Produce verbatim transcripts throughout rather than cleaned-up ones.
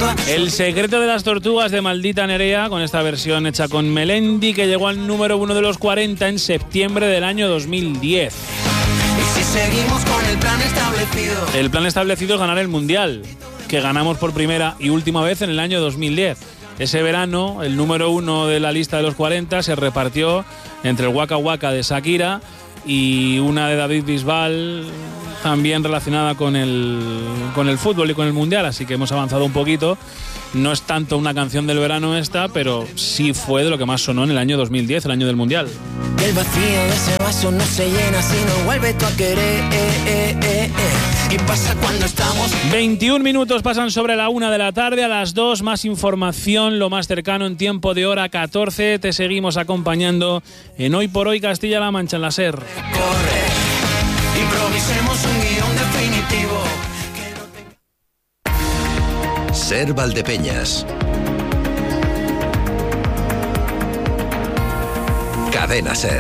El secreto de las tortugas de Maldita Nerea, con esta versión hecha con Melendi, que llegó al número uno de los cuarenta en septiembre del año dos mil diez. Y si seguimos con el plan establecido. El plan establecido es ganar el Mundial, que ganamos por primera y última vez en el año dos mil diez. Ese verano, el número uno de la lista de los cuarenta se repartió entre el Waka Waka de Shakira y una de David Bisbal, también relacionada con el, con el fútbol y con el Mundial, así que hemos avanzado un poquito. No es tanto una canción del verano esta, pero sí fue de lo que más sonó en el año dos mil diez, el año del Mundial. El vacío de ese vaso no se llena si no vuelve tú a querer. Eh, eh, eh, eh. ¿Qué pasa cuando estamos? veintiún minutos pasan sobre la una de la tarde. A las dos, más información, lo más cercano en tiempo de hora catorce. Te seguimos acompañando en Hoy por Hoy Castilla-La Mancha en la SER. Corre, improvisemos un guión definitivo. SER Valdepeñas. Cadena SER.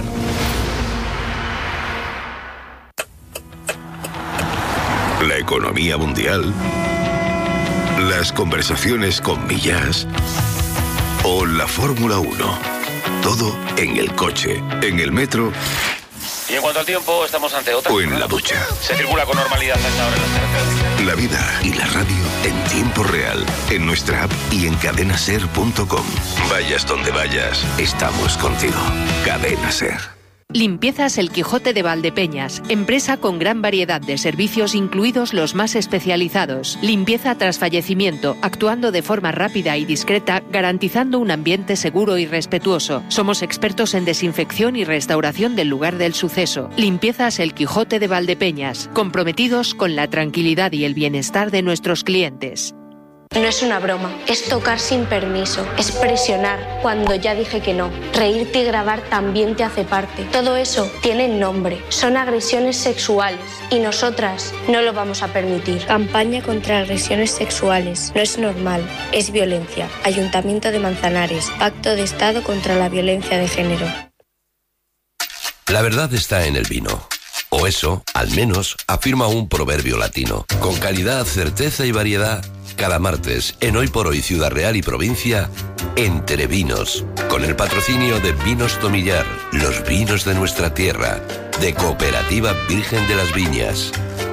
La economía mundial, las conversaciones con Millás o la Fórmula uno. Todo en el coche, en el metro. Y en cuanto al tiempo, estamos ante otra. O en la ducha. Se circula con normalidad a esta hora en las carreteras. La vida y la radio en tiempo real, en nuestra app y en cadena ser punto com. Vayas donde vayas, estamos contigo. Cadena SER. Limpiezas El Quijote de Valdepeñas, empresa con gran variedad de servicios, incluidos los más especializados. Limpieza tras fallecimiento, actuando de forma rápida y discreta, garantizando un ambiente seguro y respetuoso. Somos expertos en desinfección y restauración del lugar del suceso. Limpiezas El Quijote de Valdepeñas, comprometidos con la tranquilidad y el bienestar de nuestros clientes. No es una broma, es tocar sin permiso, es presionar cuando ya dije que no. Reírte y grabar también te hace parte. Todo eso tiene nombre, son agresiones sexuales y nosotras no lo vamos a permitir. Campaña contra agresiones sexuales. No es normal, es violencia. Ayuntamiento de Manzanares, Pacto de Estado contra la Violencia de Género. La verdad está en el vino. O eso, al menos, afirma un proverbio latino. Con calidad, certeza y variedad, cada martes, en Hoy por Hoy Ciudad Real y Provincia, Entre Vinos, con el patrocinio de Vinos Tomillar, los vinos de nuestra tierra, de Cooperativa Virgen de las Viñas.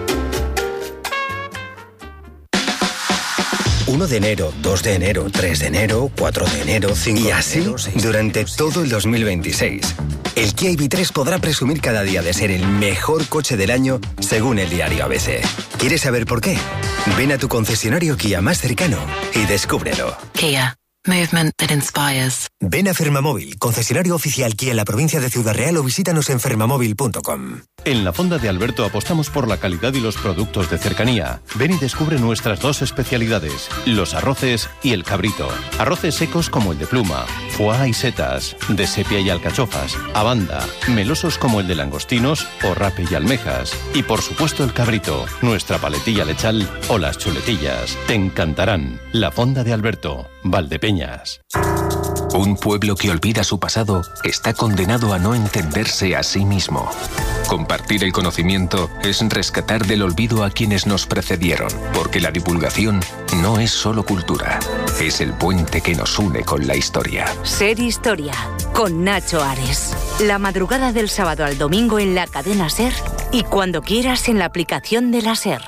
uno de enero, dos de enero, tres de enero, cuatro de enero, cinco y así de enero, durante todo el dos mil veintiséis. El Kia I V tres podrá presumir cada día de ser el mejor coche del año según el diario A B C. ¿Quieres saber por qué? Ven a tu concesionario Kia más cercano y descúbrelo. Kia. Movement that inspires. Ven a Fermamóvil, concesionario oficial Kia en la provincia de Ciudad Real, o visítanos en fermamóvil punto com. En la Fonda de Alberto apostamos por la calidad y los productos de cercanía. Ven y descubre nuestras dos especialidades, los arroces y el cabrito. Arroces secos como el de pluma, foie y setas, de sepia y alcachofas, abanda, melosos como el de langostinos o rape y almejas. Y por supuesto el cabrito, nuestra paletilla lechal o las chuletillas. Te encantarán. La Fonda de Alberto, Valdepeñas. Un pueblo que olvida su pasado está condenado a no entenderse a sí mismo. Compartir el conocimiento es rescatar del olvido a quienes nos precedieron, porque la divulgación no es solo cultura, es el puente que nos une con la historia. Ser Historia, con Nacho Ares. La madrugada del sábado al domingo en la cadena SER y cuando quieras en la aplicación de la SER.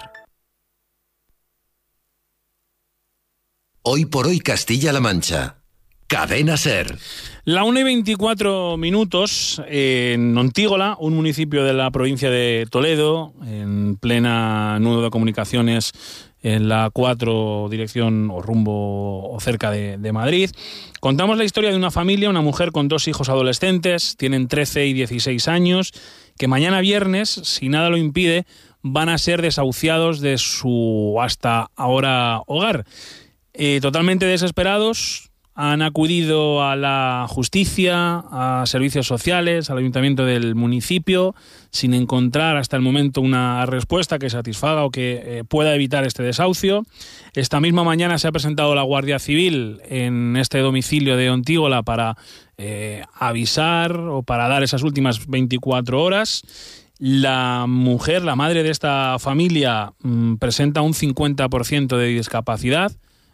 Hoy por Hoy Castilla-La Mancha. Cadena SER. La una y veinticuatro minutos en Ontígola, un municipio de la provincia de Toledo, en plena nudo de comunicaciones en la cuatro, dirección o rumbo o cerca de, de Madrid. Contamos la historia de una familia, una mujer con dos hijos adolescentes, tienen trece y dieciséis años, que mañana viernes, si nada lo impide, van a ser desahuciados de su hasta ahora hogar. Eh, totalmente desesperados, han acudido a la justicia, a servicios sociales, al ayuntamiento del municipio, sin encontrar hasta el momento una respuesta que satisfaga o que eh, pueda evitar este desahucio. Esta misma mañana se ha presentado la Guardia Civil en este domicilio de Ontígola para eh, avisar o para dar esas últimas veinticuatro horas. La mujer, la madre de esta familia, mmm, presenta un cincuenta por ciento de discapacidad.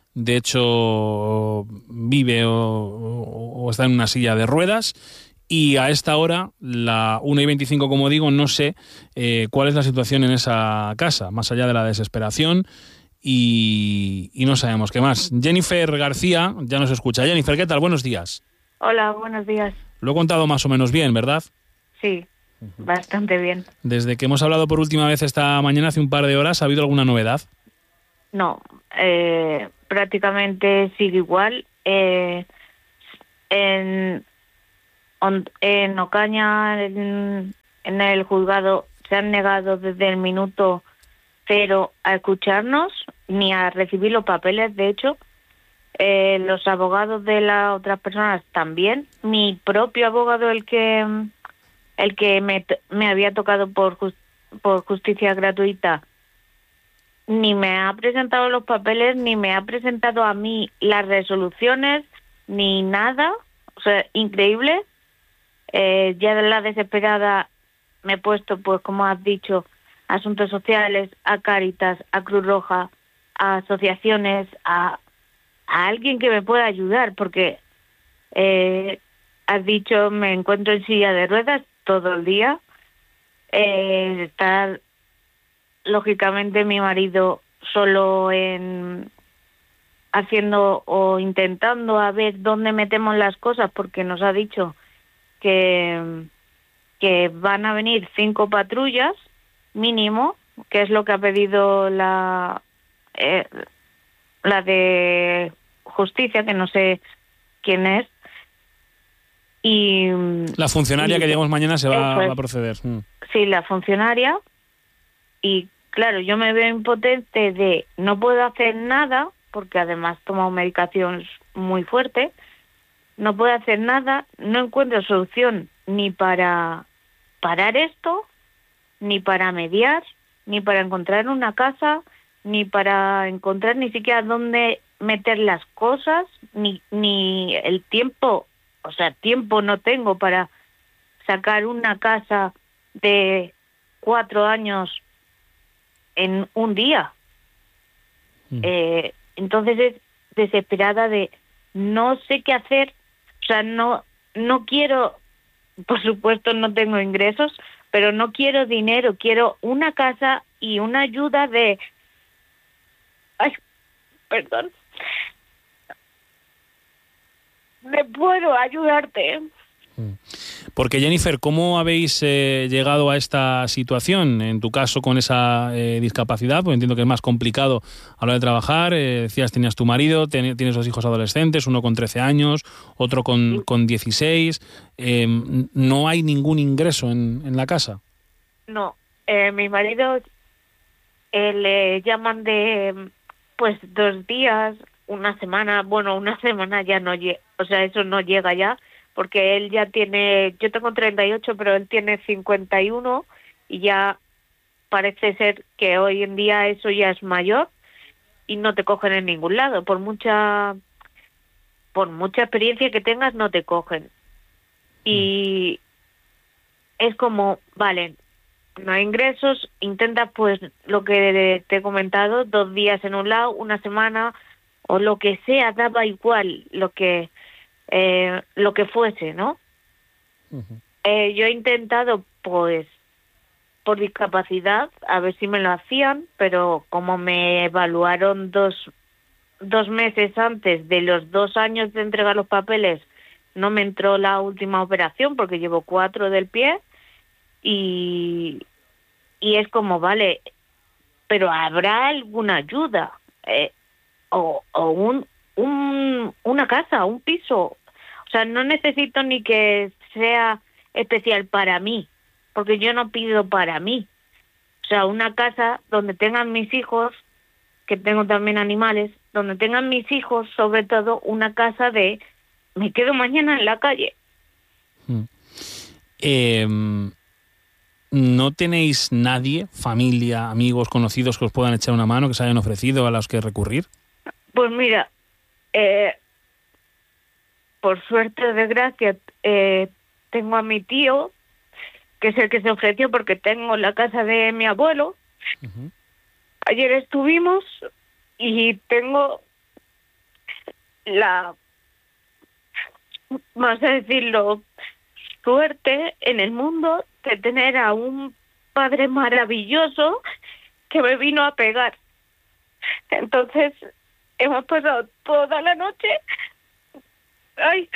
de hecho vive o, o, o está en una silla de ruedas. Y a esta hora, la una y veinticinco, como digo, no sé eh, cuál es la situación en esa casa, más allá de la desesperación, y, y no sabemos qué más. Jennifer García ya nos escucha. Jennifer, ¿qué tal? Buenos días. Hola, buenos días. Lo he contado más o menos bien, ¿verdad? Sí, bastante bien. Desde que hemos hablado por última vez esta mañana, hace un par de horas, ¿ha habido alguna novedad? No, eh, prácticamente sigue igual. Eh, en... En Ocaña, en, en el juzgado, se han negado desde el minuto cero a escucharnos, ni a recibir los papeles, de hecho. Eh, los abogados de las otras personas también. Mi propio abogado, el que el que me, me había tocado por, just, por justicia gratuita, ni me ha presentado los papeles, ni me ha presentado a mí las resoluciones, ni nada. O sea, increíble. Eh, ya de la desesperada me he puesto, pues como has dicho, a Asuntos Sociales, a Cáritas, a Cruz Roja, a asociaciones, a, a alguien que me pueda ayudar, porque eh, has dicho, me encuentro en silla de ruedas todo el día. Eh, estar, lógicamente, mi marido solo en haciendo o intentando a ver dónde metemos las cosas, porque nos ha dicho que, que van a venir cinco patrullas mínimo, que es lo que ha pedido la eh, la de justicia, que no sé quién es, y la funcionaria y, que llegamos mañana se va, es, va a proceder. Mm. Sí, la funcionaria. Y claro, yo me veo impotente de no puedo hacer nada, porque además tomo medicación muy fuerte. No puedo hacer nada, no encuentro solución ni para parar esto, ni para mediar, ni para encontrar una casa, ni para encontrar ni siquiera dónde meter las cosas, ni, ni el tiempo, o sea, tiempo no tengo para sacar una casa de cuatro años en un día. Mm. Eh, entonces es desesperada de no sé qué hacer. O sea, no, no quiero, por supuesto no tengo ingresos, pero no quiero dinero, quiero una casa y una ayuda de... Ay, perdón. ¿Me puedo ayudarte? Porque, Jennifer, ¿cómo habéis eh, llegado a esta situación? En tu caso, con esa eh, discapacidad, pues entiendo que es más complicado a la hora de trabajar. Eh, decías, tenías tu marido, ten, tienes dos hijos adolescentes, uno con trece años, otro con, con dieciséis. Eh, ¿No hay ningún ingreso en, en la casa? No. Eh, mi marido eh, le llaman de, pues, dos días, una semana. Bueno, una semana ya no llega. O sea, eso no llega ya. Porque él ya tiene, yo tengo treinta y ocho, pero él tiene cincuenta y uno y ya parece ser que hoy en día eso ya es mayor y no te cogen en ningún lado. Por mucha por mucha experiencia que tengas, no te cogen. Y es como, vale, no hay ingresos, intentas pues lo que te he comentado, dos días en un lado, una semana o lo que sea, daba igual lo que... Eh, lo que fuese, ¿no? Uh-huh. Eh, yo he intentado, pues, por discapacidad, a ver si me lo hacían, pero como me evaluaron dos, dos meses antes de los dos años de entregar los papeles, no me entró la última operación porque llevo cuatro del pie y, y es como, vale, pero ¿habrá alguna ayuda? Eh, o, o un... Un, una casa, un piso. O sea, no necesito ni que sea especial para mí, porque yo no pido para mí. O sea, una casa donde tengan mis hijos, que tengo también animales, donde tengan mis hijos, sobre todo una casa de me quedo mañana en la calle. Hmm. Eh, ¿No tenéis nadie, familia, amigos, conocidos que os puedan echar una mano, que se hayan ofrecido, a los que recurrir? Pues mira, Eh, por suerte o desgracia, eh, tengo a mi tío, que es el que se ofreció porque tengo la casa de mi abuelo. Uh-huh. Ayer estuvimos y tengo la, vamos a decirlo, suerte en el mundo de tener a un padre maravilloso que me vino a pegar. Entonces, hemos pasado toda la noche... Ay...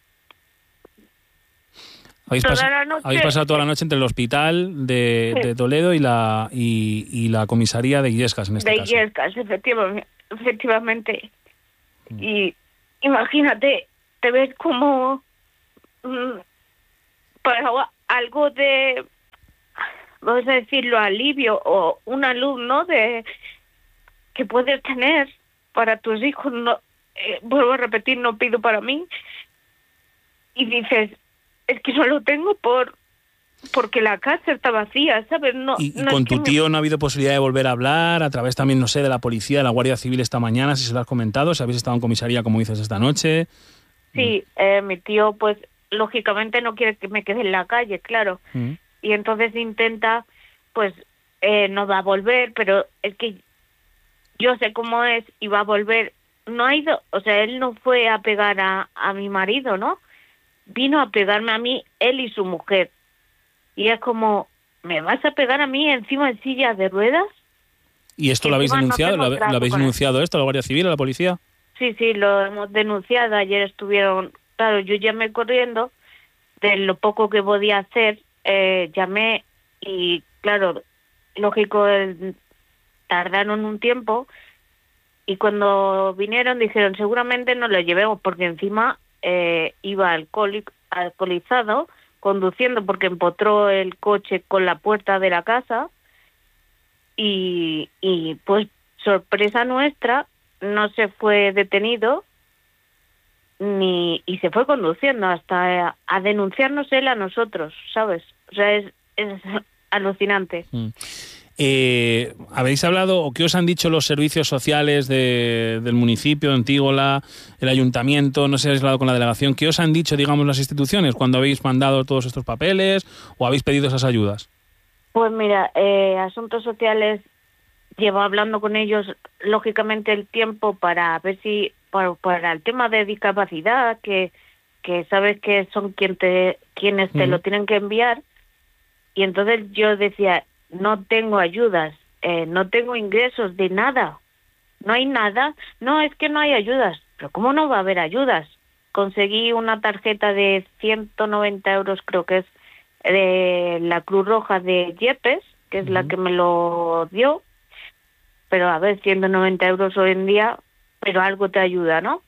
Habéis, pas noche... habéis pasado toda la noche entre el hospital de, sí. de Toledo y la y, y la comisaría de Illescas, en este de caso. De Illescas, efectivamente. efectivamente. Mm. Y imagínate, te ves como mmm, para algo de, vamos a decirlo, alivio o una luz, ¿no?, de que puedes tener para tus hijos. No, eh, vuelvo a repetir, no pido para mí. Y dices... Es que no lo tengo por porque la casa está vacía, ¿sabes? No, ¿Y, y no con es tu me... tío no ha habido posibilidad de volver a hablar a través también, no sé, de la policía, de la Guardia Civil esta mañana, si se lo has comentado, si habéis estado en comisaría, como dices, esta noche? Sí, mm. eh, mi tío, pues, lógicamente no quiere que me quede en la calle, claro. Mm. Y entonces intenta, pues, eh, no va a volver, pero es que yo sé cómo es y va a volver. No ha ido, o sea, él no fue a pegar a, a mi marido, ¿no? Vino a pegarme a mí, él y su mujer. Y es como, ¿me vas a pegar a mí encima en silla de ruedas? ¿Y esto lo habéis denunciado? No ¿Lo, ¿Lo habéis denunciado esto a la Guardia Civil, a la policía? Sí, sí, lo hemos denunciado. Ayer estuvieron, claro, yo llamé corriendo, de lo poco que podía hacer, eh, llamé y, claro, lógico, eh, tardaron un tiempo y cuando vinieron dijeron, seguramente no lo llevemos porque encima... Eh, iba alcohólico, alcoholizado, conduciendo porque empotró el coche con la puerta de la casa y, y pues sorpresa nuestra, no se fue detenido ni y se fue conduciendo hasta a, a denunciarnos él a nosotros, ¿sabes? O sea, es, es alucinante. Mm. Eh, ¿Habéis hablado o qué os han dicho los servicios sociales de, del municipio, de Antígola, el ayuntamiento, no sé si habéis hablado con la delegación, qué os han dicho, digamos, las instituciones cuando habéis mandado todos estos papeles o habéis pedido esas ayudas? Pues mira, eh, Asuntos Sociales llevo hablando con ellos, lógicamente, el tiempo para ver si, para, para el tema de discapacidad, que, que sabes que son quien te, quienes te uh-huh. lo tienen que enviar, y entonces yo decía... No tengo ayudas, eh, no tengo ingresos de nada, no hay nada, no, es que no hay ayudas, pero ¿cómo no va a haber ayudas? Conseguí una tarjeta de ciento noventa euros, creo que es de la Cruz Roja de Yepes, que es uh-huh. la que me lo dio, pero a ver, ciento noventa euros hoy en día, pero algo te ayuda, ¿no?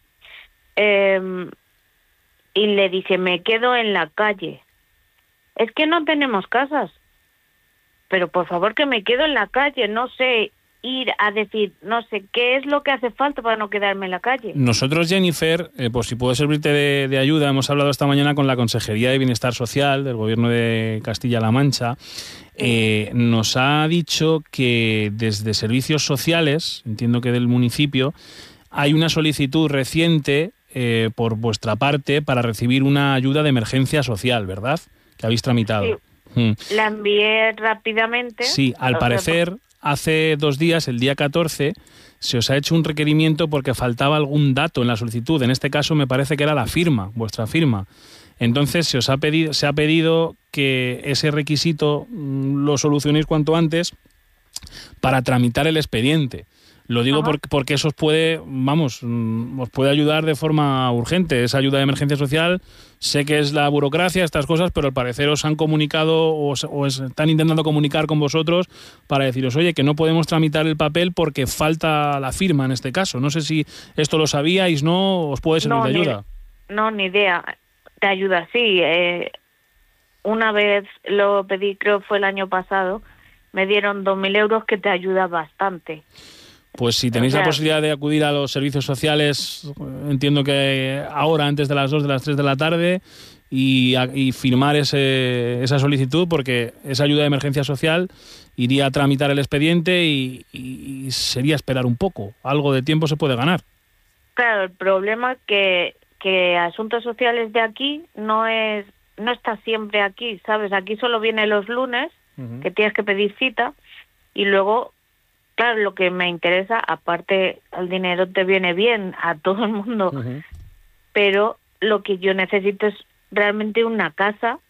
Eh, y le dije, me quedo en la calle, es que no tenemos casas. Pero por favor que me quedo en la calle, no sé, ir a decir, no sé, ¿qué es lo que hace falta para no quedarme en la calle? Nosotros, Jennifer, eh, por si puedo servirte de, de ayuda, hemos hablado esta mañana con la Consejería de Bienestar Social del Gobierno de Castilla-La Mancha. Eh, nos ha dicho que desde servicios sociales, entiendo que del municipio, hay una solicitud reciente eh, por vuestra parte para recibir una ayuda de emergencia social, ¿verdad? Que habéis tramitado. Sí. La envié rápidamente. Sí, al parecer, hace dos días, el día catorce, se os ha hecho un requerimiento porque faltaba algún dato en la solicitud. En este caso me parece que era la firma, vuestra firma. Entonces se os ha pedido, se ha pedido que ese requisito mmm, lo solucionéis cuanto antes para tramitar el expediente. Lo digo porque, porque eso os puede, vamos, os puede ayudar de forma urgente. Esa ayuda de emergencia social, sé que es la burocracia, estas cosas, pero al parecer os han comunicado o, o están intentando comunicar con vosotros para deciros, oye, que no podemos tramitar el papel porque falta la firma en este caso. No sé si esto lo sabíais, ¿no? ¿Os puede servir no, de ayuda? Ni, no, ni idea. De ayuda, sí. Eh, una vez lo pedí, creo fue el año pasado, me dieron dos mil euros que te ayuda bastante. Pues si tenéis o sea, la posibilidad de acudir a los servicios sociales, entiendo que ahora, antes de las dos, de las tres de la tarde, y, y firmar ese, esa solicitud, porque esa ayuda de emergencia social iría a tramitar el expediente y, y, y sería esperar un poco. Algo de tiempo se puede ganar. Claro, el problema es que, que Asuntos Sociales de aquí no es no está siempre aquí, ¿sabes? Aquí solo viene los lunes, uh-huh. que tienes que pedir cita, y luego claro, lo que me interesa, aparte el dinero te viene bien a todo el mundo, uh-huh. pero lo que yo necesito es realmente una casa.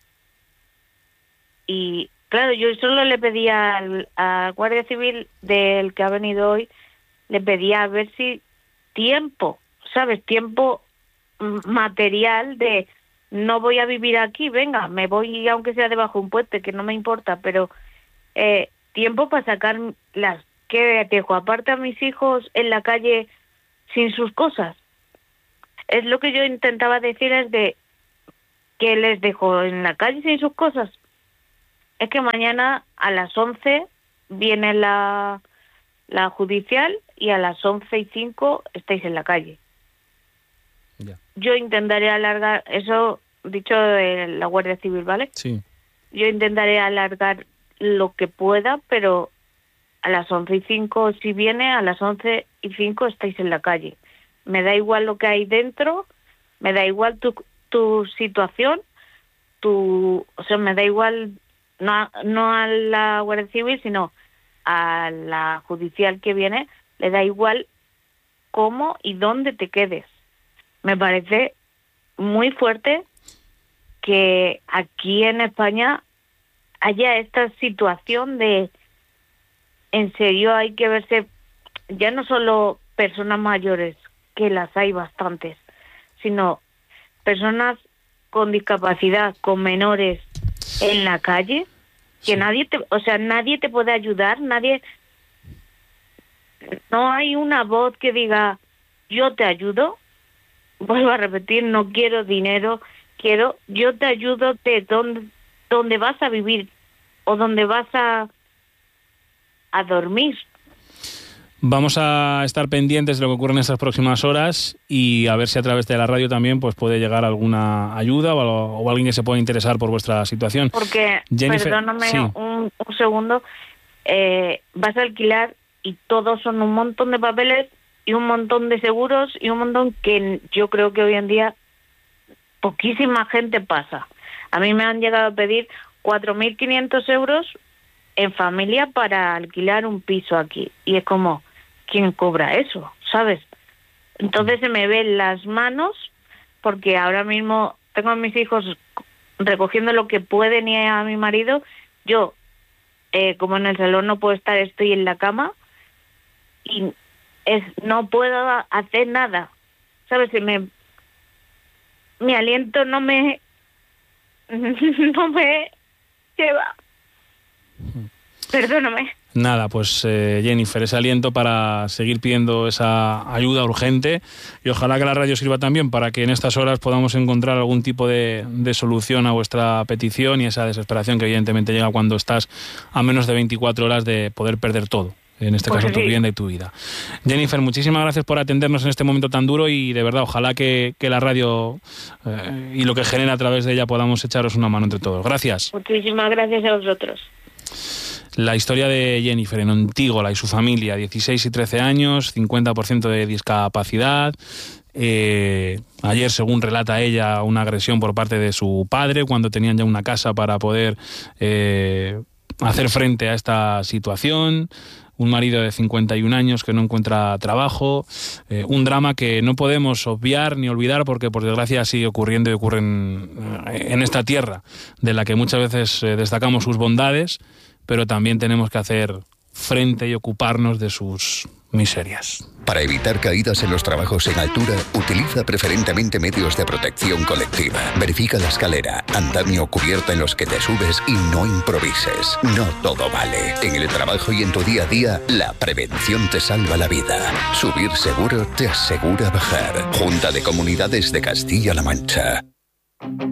Y claro, yo solo le pedía al, al Guardia Civil del que ha venido hoy, le pedía a ver si tiempo, ¿sabes? Tiempo material de no voy a vivir aquí, venga, me voy aunque sea debajo de un puente, que no me importa, pero eh, tiempo para sacar las que dejo aparte a mis hijos en la calle sin sus cosas. Es lo que yo intentaba decirles de que les dejo en la calle sin sus cosas. Es que mañana a las once viene la, la judicial y a las once y cinco estáis en la calle. Yeah. Yo intentaré alargar, eso dicho de la Guardia Civil, ¿vale? Sí. Yo intentaré alargar lo que pueda, pero a las once y cinco, si viene, a las once y cinco estáis en la calle. Me da igual lo que hay dentro, me da igual tu, tu situación, tu, o sea, me da igual, no a, no a la Guardia Civil, sino a la judicial que viene, le da igual cómo y dónde te quedes. Me parece muy fuerte que aquí en España haya esta situación de, en serio, hay que verse, ya no solo personas mayores, que las hay bastantes, sino personas con discapacidad, con menores en la calle, que sí. nadie te, o sea, nadie te puede ayudar, nadie, no hay una voz que diga, yo te ayudo. Vuelvo a repetir, no quiero dinero, quiero, yo te ayudo de dónde, dónde vas a vivir o dónde vas a, a dormir. Vamos a estar pendientes de lo que ocurre en estas próximas horas y a ver si a través de la radio también pues puede llegar alguna ayuda o, o alguien que se pueda interesar por vuestra situación. Porque, Jennifer, perdóname sí. un, un segundo, eh, vas a alquilar y todos son un montón de papeles y un montón de seguros y un montón que yo creo que hoy en día poquísima gente pasa. A mí me han llegado a pedir cuatro mil quinientos euros en familia para alquilar un piso aquí. Y es como, ¿quién cobra eso? ¿Sabes? Entonces se me ven las manos porque ahora mismo tengo a mis hijos recogiendo lo que pueden y a mi marido. Yo, eh, como en el salón no puedo estar, estoy en la cama y es no puedo hacer nada, ¿sabes? Me, mi aliento no me no me lleva. Perdóname. Nada, pues eh, Jennifer, ese aliento para seguir pidiendo esa ayuda urgente y ojalá que la radio sirva también para que en estas horas podamos encontrar algún tipo de, de solución a vuestra petición y esa desesperación que evidentemente llega cuando estás a menos de veinticuatro horas de poder perder todo. En este pues caso, sí. tu vivienda y tu vida. Jennifer, muchísimas gracias por atendernos en este momento tan duro y de verdad, ojalá que, que la radio eh, y lo que genera a través de ella podamos echaros una mano entre todos. Gracias. Muchísimas gracias a vosotros. La historia de Jennifer en Ontígola y su familia, dieciséis y trece años, cincuenta por ciento de discapacidad. Eh, ayer, según relata ella, una agresión por parte de su padre cuando tenían ya una casa para poder eh, hacer frente a esta situación. Un marido de cincuenta y un años que no encuentra trabajo, eh, un drama que no podemos obviar ni olvidar porque por desgracia sigue ocurriendo y ocurre en, en esta tierra de la que muchas veces eh, destacamos sus bondades, pero también tenemos que hacer frente y ocuparnos de sus miserias. Para evitar caídas en los trabajos en altura, utiliza preferentemente medios de protección colectiva. Verifica la escalera, andamio o cubierta en los que te subes y no improvises. No todo vale. En el trabajo y en tu día a día, la prevención te salva la vida. Subir seguro te asegura bajar. Junta de Comunidades de Castilla-La Mancha.